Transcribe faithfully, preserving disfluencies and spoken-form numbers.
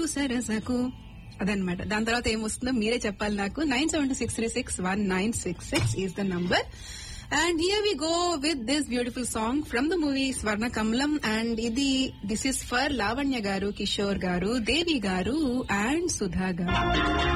సరసకు అదనమాట. దాని తర్వాత ఏం వస్తుందో మీరే చెప్పాలి నాకు. Nine seven two six three six one nine six six is the number. And here we go with this beautiful song from the movie Swarna Kamalam, and idi this is for Lavanya garu, Kishore garu, Devi garu and Sudha garu.